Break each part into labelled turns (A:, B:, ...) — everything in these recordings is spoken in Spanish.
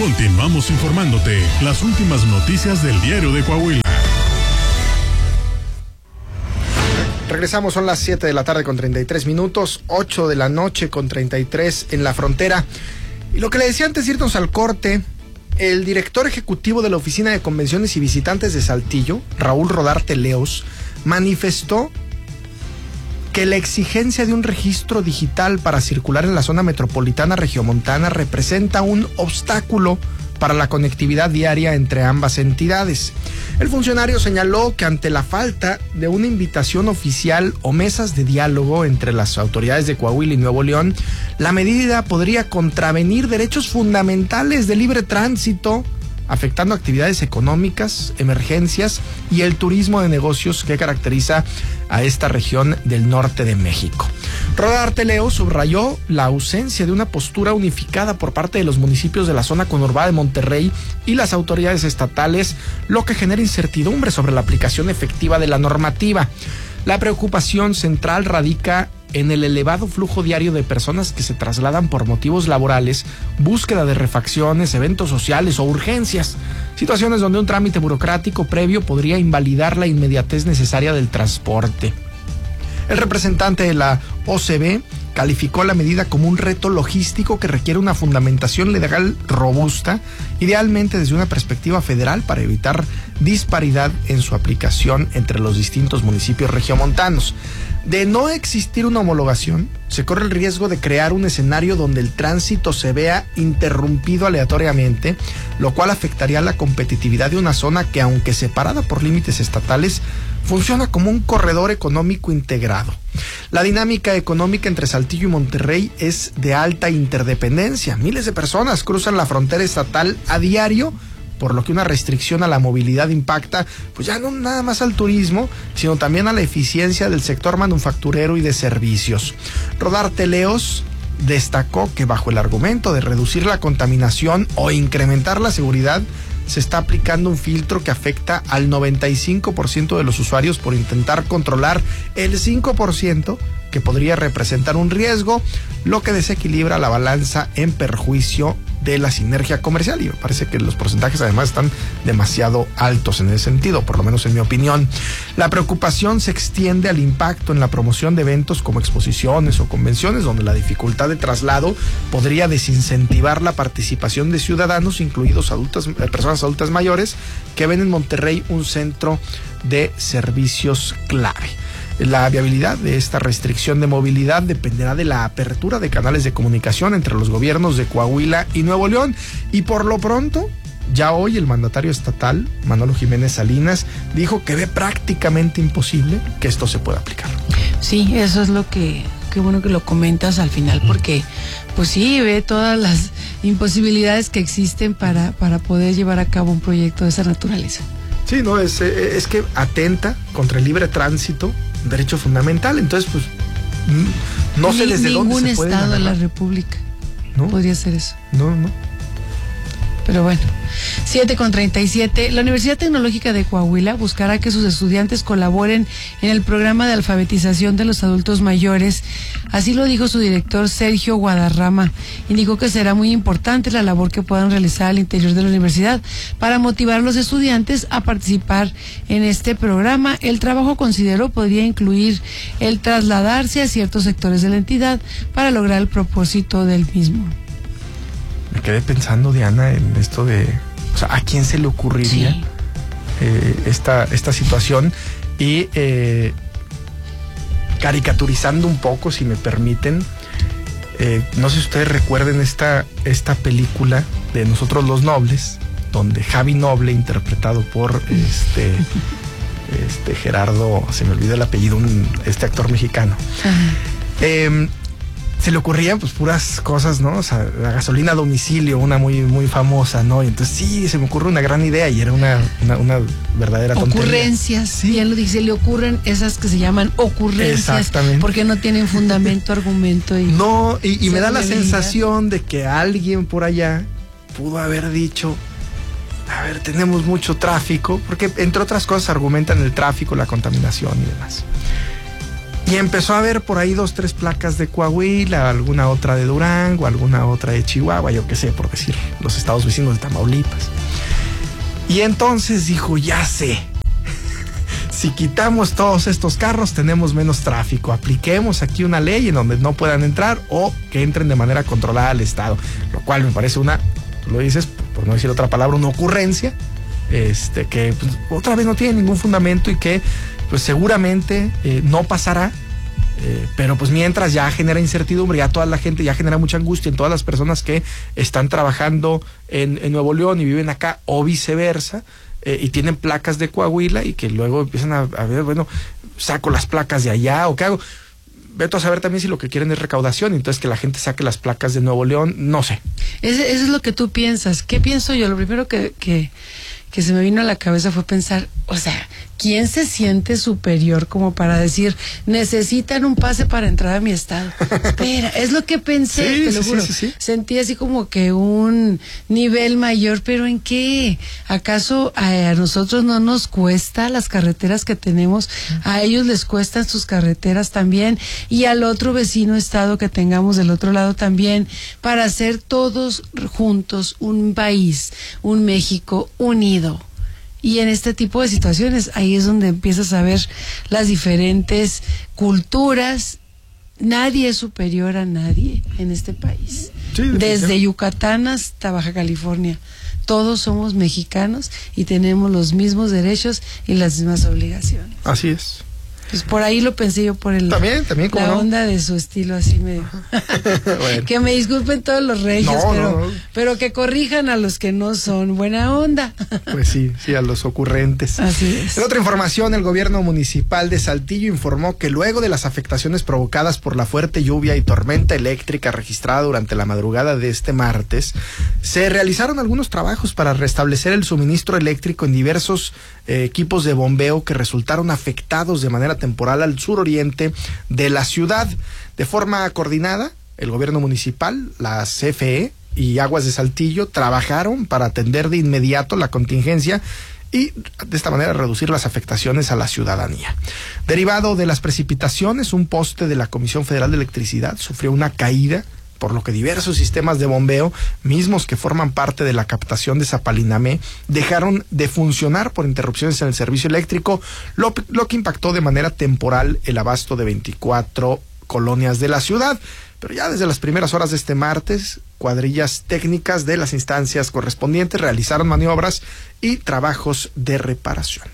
A: Continuamos informándote las últimas noticias del Diario de Coahuila.
B: Regresamos, son las 7 de la tarde con 33 minutos, 8 de la noche con 33 en la frontera. Y lo que le decía antes de irnos al corte, el director ejecutivo de la Oficina de Convenciones y Visitantes de Saltillo, Raúl Rodarte Leos, manifestó que la exigencia de un registro digital para circular en la zona metropolitana regiomontana representa un obstáculo para la conectividad diaria entre ambas entidades. El funcionario señaló que ante la falta de una invitación oficial o mesas de diálogo entre las autoridades de Coahuila y Nuevo León, la medida podría contravenir derechos fundamentales de libre tránsito, afectando actividades económicas, emergencias y el turismo de negocios que caracteriza a esta región del norte de México. Rodarte Leos subrayó la ausencia de una postura unificada por parte de los municipios de la zona conurbada de Monterrey y las autoridades estatales, lo que genera incertidumbre sobre la aplicación efectiva de la normativa. La preocupación central radica en el elevado flujo diario de personas que se trasladan por motivos laborales, búsqueda de refacciones, eventos sociales o urgencias, situaciones donde un trámite burocrático previo podría invalidar la inmediatez necesaria del transporte. El representante de la OCB calificó la medida como un reto logístico que requiere una fundamentación legal robusta, idealmente desde una perspectiva federal, para evitar disparidad en su aplicación entre los distintos municipios regiomontanos. De no existir una homologación, se corre el riesgo de crear un escenario donde el tránsito se vea interrumpido aleatoriamente, lo cual afectaría la competitividad de una zona que, aunque separada por límites estatales, funciona como un corredor económico integrado. La dinámica económica entre Saltillo y Monterrey es de alta interdependencia. Miles de personas cruzan la frontera estatal a diario, por lo que una restricción a la movilidad impacta, pues ya no nada más al turismo, sino también a la eficiencia del sector manufacturero y de servicios. Rodarte Leos destacó que bajo el argumento de reducir la contaminación o incrementar la seguridad, se está aplicando un filtro que afecta al 95% de los usuarios por intentar controlar el 5% que podría representar un riesgo, lo que desequilibra la balanza en perjuicio de la sinergia comercial. Y me parece que los porcentajes además están demasiado altos en ese sentido, por lo menos en mi opinión. La preocupación se extiende al impacto en la promoción de eventos como exposiciones o convenciones, donde la dificultad de traslado podría desincentivar la participación de ciudadanos, incluidos personas adultas mayores, que ven en Monterrey un centro de servicios clave. La viabilidad de esta restricción de movilidad dependerá de la apertura de canales de comunicación entre los gobiernos de Coahuila y Nuevo León. Y por lo pronto, ya hoy el mandatario estatal, Manolo Jiménez Salinas, dijo que ve prácticamente imposible que esto se pueda aplicar.
C: Sí, eso es lo que... Qué bueno que lo comentas al final, porque pues sí, ve todas las imposibilidades que existen para poder llevar a cabo un proyecto de esa naturaleza.
B: Sí, no, es que atenta contra el libre tránsito, un derecho fundamental. Entonces, pues, no sé desde dónde se puede. Ningún
C: estado de la República, ¿no?, podría hacer eso.
B: No.
C: Pero bueno, 7:37. La Universidad Tecnológica de Coahuila buscará que sus estudiantes colaboren en el programa de alfabetización de los adultos mayores. Así lo dijo su director, Sergio Guadarrama. Indicó que será muy importante la labor que puedan realizar al interior de la universidad para motivar a los estudiantes a participar en este programa. El trabajo, consideró, podría incluir el trasladarse a ciertos sectores de la entidad para lograr el propósito del mismo.
B: Me quedé pensando, Diana, en esto de, o sea, ¿a quién se le ocurriría esta situación? Y caricaturizando un poco, si me permiten, no sé si ustedes recuerden esta película de Nosotros los Nobles, donde Javi Noble, interpretado por Gerardo, se me olvidó el apellido, este actor mexicano. Se le ocurrían pues puras cosas, ¿no? O sea, la gasolina a domicilio, una muy muy famosa, ¿no? Y entonces sí, se me ocurre una gran idea y era una verdadera tontería.
C: Ocurrencias, sí. Bien lo dice, le ocurren esas que se llaman ocurrencias.
B: Exactamente.
C: Porque no tienen fundamento, argumento y...
B: No, y me da la sensación de que alguien por allá pudo haber dicho, a ver, tenemos mucho tráfico, porque entre otras cosas argumentan el tráfico, la contaminación y demás. Y empezó a ver por ahí 2, 3 placas de Coahuila, alguna otra de Durango, alguna otra de Chihuahua, yo qué sé, por decir, los estados vecinos de Tamaulipas. Y entonces dijo, ya sé, si quitamos todos estos carros tenemos menos tráfico, apliquemos aquí una ley en donde no puedan entrar o que entren de manera controlada al estado, lo cual me parece una, tú lo dices, por no decir otra palabra, una ocurrencia, que pues, otra vez no tiene ningún fundamento y que pues seguramente no pasará. Pero pues mientras ya genera incertidumbre, ya toda la gente, ya genera mucha angustia en todas las personas que están trabajando en Nuevo León y viven acá o viceversa, y tienen placas de Coahuila y que luego empiezan a ver, bueno, saco las placas de allá o qué hago. Veto a saber también si lo que quieren es recaudación, entonces que la gente saque las placas de Nuevo León, no sé.
C: Eso es lo que tú piensas. ¿Qué pienso yo? Lo primero que se me vino a la cabeza fue pensar, o sea, ¿quién se siente superior como para decir, necesitan un pase para entrar a mi estado? Espera, es lo que pensé,
B: sí,
C: te lo juro.
B: Sí.
C: Sentí así como que un nivel mayor, pero ¿en qué? ¿Acaso a nosotros no nos cuesta las carreteras que tenemos? A ellos les cuestan sus carreteras también, y al otro vecino estado que tengamos del otro lado también, para hacer todos juntos un país, un México unido. Y en este tipo de situaciones, ahí es donde empiezas a ver las diferentes culturas. Nadie es superior a nadie en este país.
B: Sí,
C: desde Yucatán hasta Baja California. Todos somos mexicanos y tenemos los mismos derechos y las mismas obligaciones.
B: Así es.
C: Pues por ahí lo pensé yo, por
B: también
C: la
B: no?
C: onda de su estilo así medio. Bueno. Que me disculpen todos los regios, pero que corrijan a los que no son buena onda.
B: Pues sí, a los ocurrentes.
C: Así es.
B: En otra información, el gobierno municipal de Saltillo informó que luego de las afectaciones provocadas por la fuerte lluvia y tormenta eléctrica registrada durante la madrugada de este martes, se realizaron algunos trabajos para restablecer el suministro eléctrico en diversos equipos de bombeo que resultaron afectados de manera temporal al suroriente de la ciudad. De forma coordinada, el gobierno municipal, la CFE y Aguas de Saltillo trabajaron para atender de inmediato la contingencia y de esta manera reducir las afectaciones a la ciudadanía. Derivado de las precipitaciones, un poste de la Comisión Federal de Electricidad sufrió una caída, por lo que diversos sistemas de bombeo, mismos que forman parte de la captación de Zapalinamé, dejaron de funcionar por interrupciones en el servicio eléctrico, lo que impactó de manera temporal el abasto de 24 colonias de la ciudad. Pero ya desde las primeras horas de este martes, cuadrillas técnicas de las instancias correspondientes realizaron maniobras y trabajos de reparación.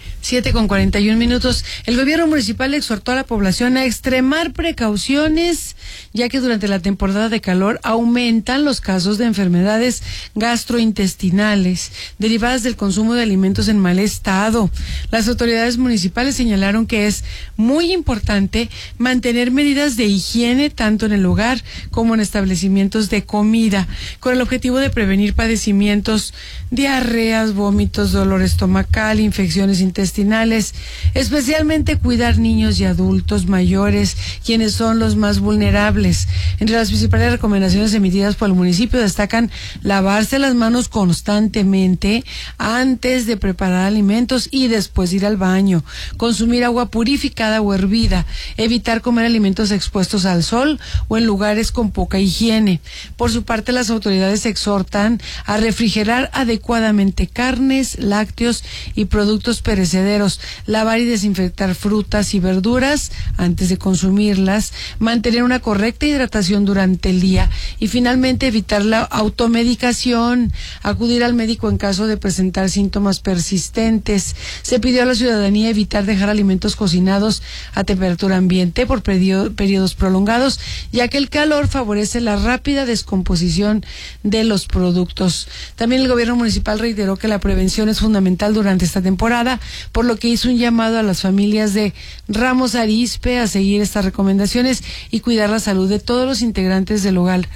C: 7:41. El gobierno municipal exhortó a la población a extremar precauciones, ya que durante la temporada de calor aumentan los casos de enfermedades gastrointestinales derivadas del consumo de alimentos en mal estado. Las autoridades municipales señalaron que es muy importante mantener medidas de higiene tanto en el hogar como en establecimientos de comida, con el objetivo de prevenir padecimientos, diarreas, vómitos, dolor estomacal, infecciones intestinales, especialmente cuidar niños y adultos mayores, quienes son los más vulnerables. Entre las principales recomendaciones emitidas por el municipio destacan lavarse las manos constantemente antes de preparar alimentos y después de ir al baño, consumir agua purificada o hervida, evitar comer alimentos expuestos al sol o en lugares con poca higiene. Por su parte, las autoridades exhortan a refrigerar adecuadamente carnes, lácteos y productos perecederos, lavar y desinfectar frutas y verduras antes de consumirlas, mantener una correcta hidratación durante el día y finalmente evitar la automedicación, acudir al médico en caso de presentar síntomas persistentes. Se pidió a la ciudadanía evitar dejar alimentos cocinados a temperatura ambiente por periodos prolongados, ya que el calor favorece la rápida descomposición de los productos. También el gobierno municipal reiteró que la prevención es fundamental durante esta temporada, por lo que hizo un llamado a las familias de Ramos Arizpe a seguir estas recomendaciones y cuidar la salud de todos los integrantes del hogar.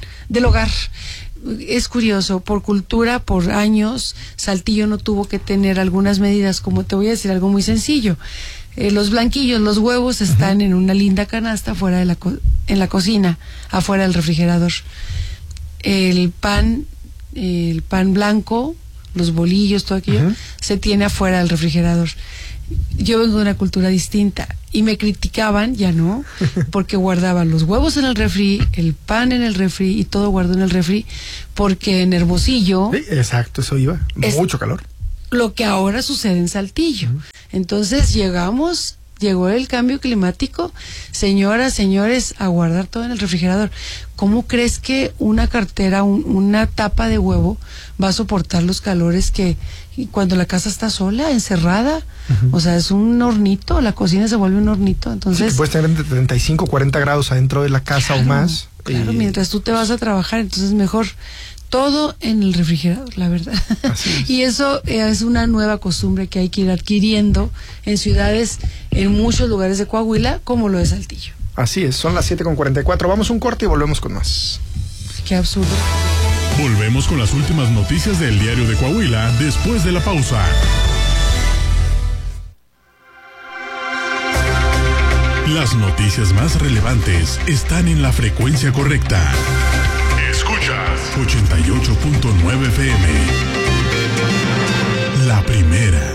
C: Es curioso, por cultura, por años, Saltillo no tuvo que tener algunas medidas, como te voy a decir algo muy sencillo. Los blanquillos, los huevos están en una linda canasta fuera de en la cocina, afuera del refrigerador. El pan blanco, los bolillos, todo aquello, se tiene afuera del refrigerador. yo vengo de una cultura distinta y me criticaban, ya no, porque guardaba los huevos en el refri, el pan en el refri y todo guardado en el refri, porque en Hermosillo...
B: Sí, exacto, eso iba, mucho calor.
C: Lo que ahora sucede en Saltillo. Entonces llegó el cambio climático, señoras, señores, a guardar todo en el refrigerador. ¿Cómo crees que una cartera, una tapa de huevo va a soportar los calores que cuando la casa está sola, encerrada? O sea, es un hornito, la cocina se vuelve un hornito. Entonces,
B: sí, puedes tener de 35, 40 grados adentro de la casa, claro, o más.
C: Claro, mientras tú te vas a trabajar, entonces mejor todo en el refrigerador, la verdad. Y eso es una nueva costumbre que hay que ir adquiriendo en ciudades, en muchos lugares de Coahuila, como lo de Saltillo.
B: Así es, son las 7:44. Vamos a un corte y volvemos con más.
C: Qué absurdo.
A: Volvemos con las últimas noticias del Diario de Coahuila después de la pausa. Las noticias más relevantes están en la frecuencia correcta. Escuchas 88.9 FM. La primera.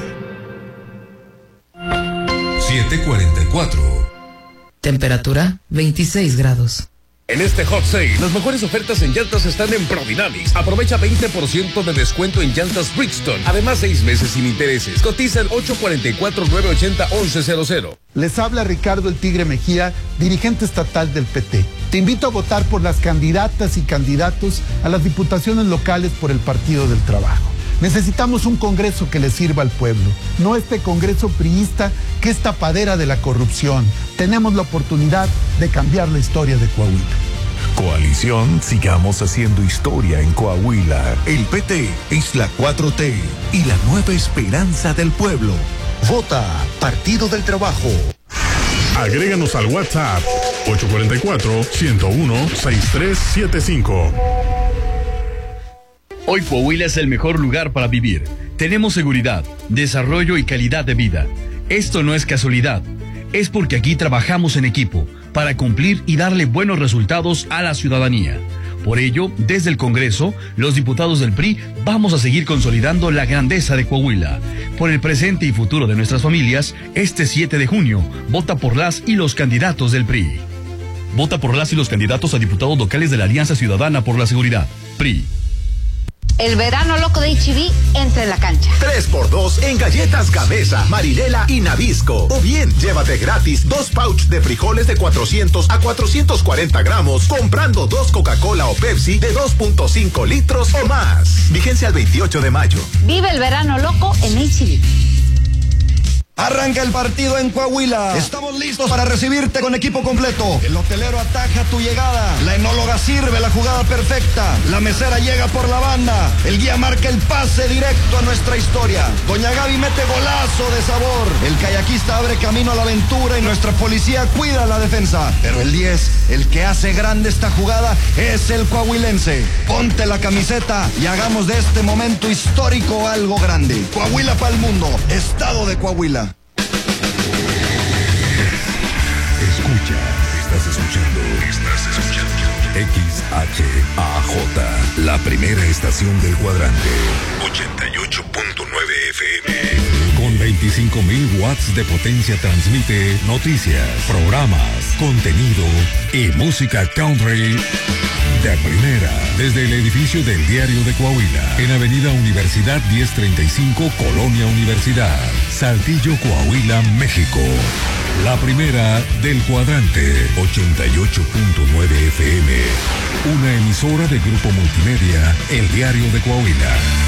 D: 7:44.
E: Temperatura 26 grados.
F: En este Hot Sale, las mejores ofertas en llantas están en Prodynamics. Aprovecha 20% de descuento en llantas Bridgestone. Además, 6 meses sin intereses. Cotiza en 844-980-1100.
G: Les habla Ricardo el Tigre Mejía, dirigente estatal del PT. Te invito a votar por las candidatas y candidatos a las diputaciones locales por el Partido del Trabajo. Necesitamos un Congreso que le sirva al pueblo, no este Congreso priista que es tapadera de la corrupción. Tenemos la oportunidad de cambiar la historia de Coahuila.
H: Coalición Sigamos Haciendo Historia en Coahuila. El PT es la 4T y la nueva esperanza del pueblo. Vota Partido del Trabajo.
A: Agréganos al WhatsApp 844-101-6375.
I: Hoy Coahuila es el mejor lugar para vivir. Tenemos seguridad, desarrollo y calidad de vida. Esto no es casualidad. Es porque aquí trabajamos en equipo para cumplir y darle buenos resultados a la ciudadanía. Por ello, desde el Congreso, los diputados del PRI vamos a seguir consolidando la grandeza de Coahuila. Por el presente y futuro de nuestras familias, este 7 de junio, vota por las y los candidatos del PRI. Vota por las y los candidatos a diputados locales de la Alianza Ciudadana por la Seguridad. PRI.
J: El verano loco de H-E-B entra en la cancha.
H: 3x2 en galletas Cabeza, Marinela y Nabisco. O bien, llévate gratis 2 pouch de frijoles de 400 a 440 gramos comprando 2 Coca-Cola o Pepsi de 2.5 litros o más. Vigencia al 28 de mayo.
J: Vive el verano loco en H-E-B.
K: Arranca el partido en Coahuila. Estamos listos para recibirte con equipo completo. El hotelero ataja tu llegada. La enóloga sirve la jugada perfecta. La mesera llega por la banda. El guía marca el pase directo a nuestra historia. Doña Gaby mete golazo de sabor. El kayakista abre camino a la aventura y nuestra policía cuida la defensa. Pero el 10, el que hace grande esta jugada, es el coahuilense. Ponte la camiseta y hagamos de este momento histórico algo grande. Coahuila para el mundo. Estado de Coahuila.
H: Estás escuchando XHAJ, la primera estación del cuadrante. 88.9 FM. Con 25.000 watts de potencia transmite noticias, programas, contenido y música country de primera. Desde el edificio del Diario de Coahuila, en Avenida Universidad 1035, Colonia Universidad, Saltillo, Coahuila, México. La primera del cuadrante, 88.9 FM. Una emisora de Grupo Multimedia, El Diario de Coahuila.